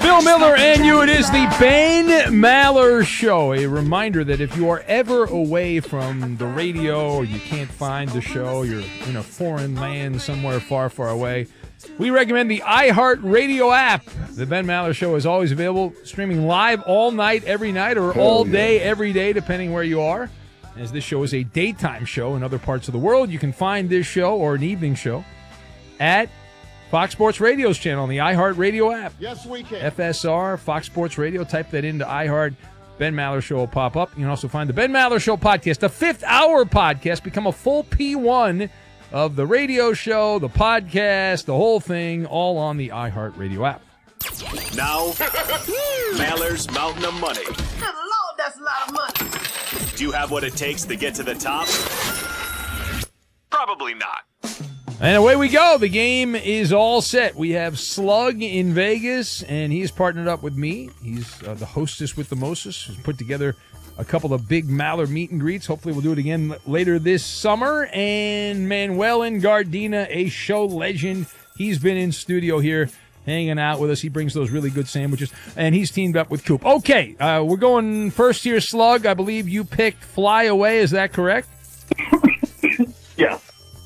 Bill Miller and you. It is the Ben Maller Show. A reminder that if you are ever away from the radio or you can't find the show, you're in a foreign land somewhere far, far away, we recommend the iHeartRadio app. The Ben Maller Show is always available, streaming live all night, every night, or all day, every day, depending where you are. As this show is a daytime show in other parts of the world, you can find this show or an evening show at Fox Sports Radio's channel on the iHeartRadio app. Yes, we can. FSR, Fox Sports Radio. Type that into iHeart. Ben Maller Show will pop up. You can also find the Ben Maller Show podcast, the 5th hour podcast. Become a full P1 of the radio show, the podcast, the whole thing, all on the iHeartRadio app. Now, Maller's Mountain of Money. Good Lord, that's a lot of money. Do you have what it takes to get to the top? Probably not. And away we go. The game is all set. We have Slug in Vegas, and he's partnered up with me. He's the hostess with the mostest. He's put together a couple of big Maller meet and greets. Hopefully we'll do it again later this summer. And Manuel in Gardena, a show legend. He's been in studio here hanging out with us. He brings those really good sandwiches, and he's teamed up with Coop. Okay, we're going first here, Slug. I believe you picked Fly Away. Is that correct? Yeah.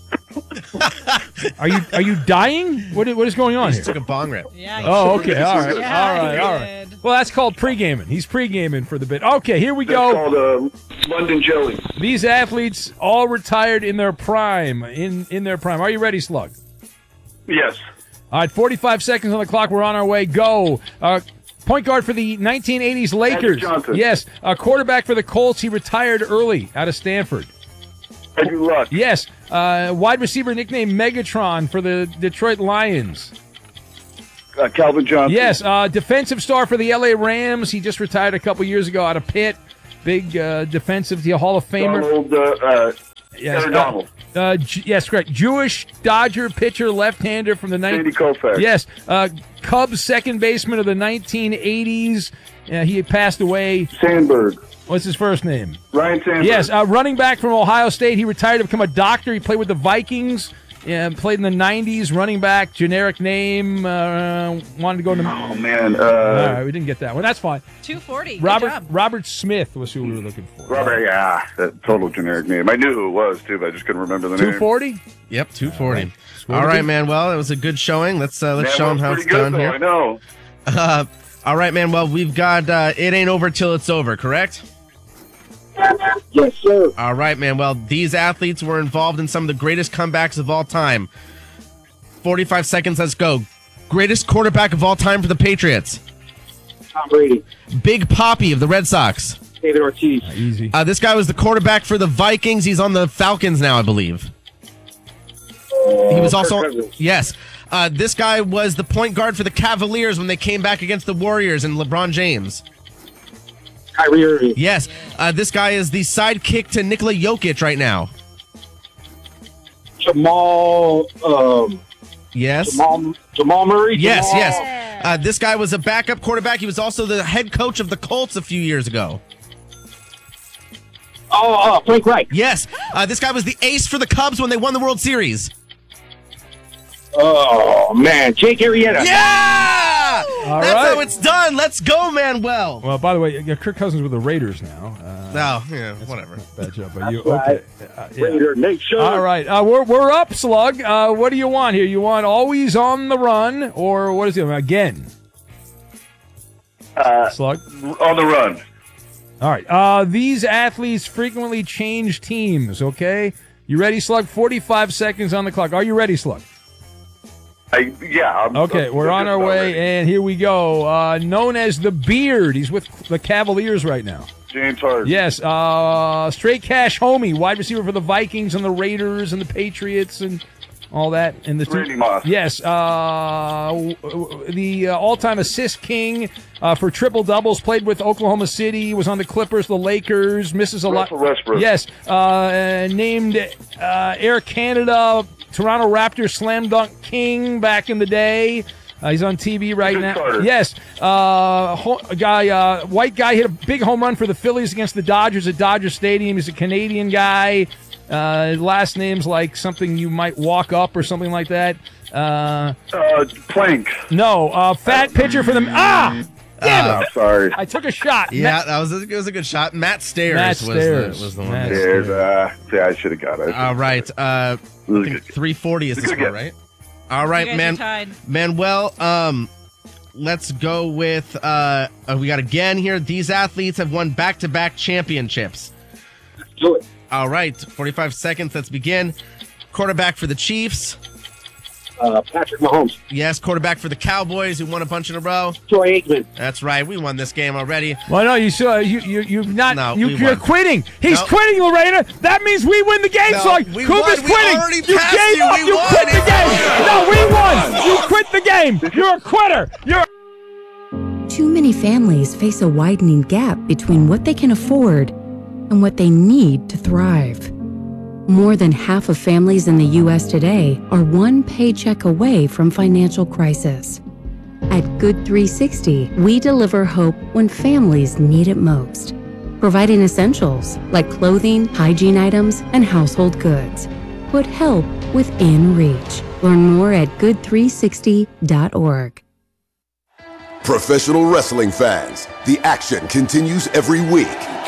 Are you dying? What is going on here? Took a bong rip. Yeah. Oh, okay. All right. Yeah, All right. he All right. did. Well, that's called pre-gaming. He's pre-gaming for the bit. Okay, here we That's go. called London Jelly. These athletes all retired in their prime. In their prime. Are you ready, Slug? Yes. All right, 45 seconds on the clock. We're on our way. Go. Point guard for the 1980s Lakers. Johnson. Yes. Quarterback for the Colts. He retired early out of Stanford. Andrew Luck. Yes. Wide receiver nicknamed Megatron for the Detroit Lions. Calvin Johnson. Yes. Defensive star for the LA Rams. He just retired a couple years ago out of Pitt. Big defensive Hall of Famer. Donald, Yes, Aaron Donald. Yes, correct. Jewish Dodger pitcher, left-hander from the Sandy Koufax. Yes, Cubs second baseman of the 1980s. He passed away. Sandberg. What's his first name? Ryan Sandberg. Yes, running back from Ohio State. He retired to become a doctor. He played with the Vikings. Played in the 90s. Running back, generic name. Wanted to go into. Oh man. All right, we didn't get that one. That's fine. 240. Good job. Robert Smith was who we were looking for. Robert. Yeah, that total generic name. I knew who it was too, but I just couldn't remember the name. 240. Yep, 240. All right, man. Well, it was a good showing. Let's show them how it's done though, here. I know. All right, man. Well, we've got It Ain't Over Till It's Over, correct? Yes, sir. All right, man. Well, these athletes were involved in some of the greatest comebacks of all time. 45 seconds, let's go. Greatest quarterback of all time for the Patriots. Tom Brady. Big Papi of the Red Sox. David Ortiz. Easy. This guy was the quarterback for the Vikings. He's on the Falcons now, I believe. He was also... Kirk Cousins. Yes. This guy was the point guard for the Cavaliers when they came back against the Warriors and LeBron James. Kyrie Irving. Yes. This guy is the sidekick to Nikola Jokic right now. Jamal. Yes. Jamal Murray. Yes, Jamal. yes. This guy was a backup quarterback. He was also the head coach of the Colts a few years ago. Frank Reich. Yes. This guy was the ace for the Cubs when they won the World Series. Oh man, Jake Arrieta. Yeah! All That's right. how it's done. Let's go, Manuel. Well, by the way, Kirk Cousins with the Raiders now. No, yeah, whatever. Bad job by you. Right. Okay. Yeah. Raider Nation. All right. We're up, Slug. What do you want here? You want always on the run, or what is it? Again? Slug? On the run. All right. These athletes frequently change teams, okay? You ready, Slug? 45 seconds on the clock. Are you ready, Slug? Okay, we're on our way, and here we go. Known as the Beard. He's with the Cavaliers right now. James Harden. Yes. Straight cash homie, wide receiver for the Vikings and the Raiders and the Patriots and all that. And the Randy Moss. Yes. The all-time assist king for triple doubles. Played with Oklahoma City. Was on the Clippers, the Lakers. Misses a lot. Russell Westbrook. Yes. Named Air Canada Toronto Raptors slam dunk king back in the day. He's on TV right now. Carter. Yes. White guy hit a big home run for the Phillies against the Dodgers at Dodger Stadium. He's a Canadian guy. Last name's like something you might walk up or something like that. Plank. No, fat pitcher for them. Damn I'm it! sorry. I took a shot. Yeah, it was a good shot. Matt Stairs, Matt was Stairs. the one. Matt There's, yeah, I should have got it. All right. I think 340 is the Good score, guess. right? All right, You guys are tied. Manuel, let's go with, we got again here. These athletes have won back-to-back championships. Do it. All right, 45 seconds. Let's begin. Quarterback for the Chiefs. Patrick Mahomes. Yes, quarterback for the Cowboys, who won a bunch in a row. Troy Aikman. That's right. We won this game already. Well, no, you've not. No, we You're won. quitting. He's No. quitting, Lorena. That means we win the game. No, so we Coop won. is We quitting. already You passed gave you. up. We You won. quit the It's game. over. No, we won. You quit the game. You're a quitter. You're. Too many families face a widening gap between what they can afford and what they need to thrive. More than half of families in the U.S. today are one paycheck away from financial crisis. At Good 360, we deliver hope when families need it most, providing essentials like clothing, hygiene items, and household goods. Put help within reach. Learn more at good360.org. Professional wrestling fans, the action continues every week.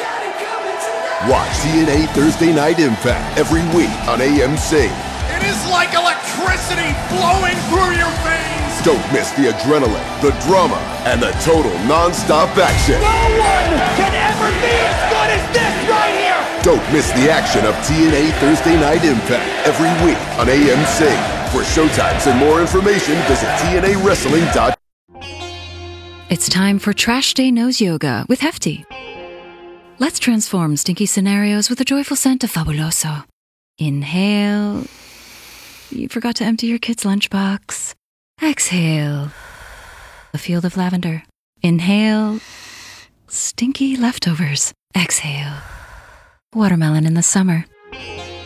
Watch TNA Thursday Night Impact every week on AMC. It is like electricity flowing through your veins. Don't miss the adrenaline, the drama, and the total non-stop action. No one can ever be as good as this right here. Don't miss the action of TNA Thursday Night Impact every week on AMC. For showtimes and more information, visit TNAWrestling.com. It's time for Trash Day Nose Yoga with Hefty. Let's transform stinky scenarios with a joyful scent of Fabuloso. Inhale. You forgot to empty your kid's lunchbox. Exhale. A field of lavender. Inhale. Stinky leftovers. Exhale. Watermelon in the summer.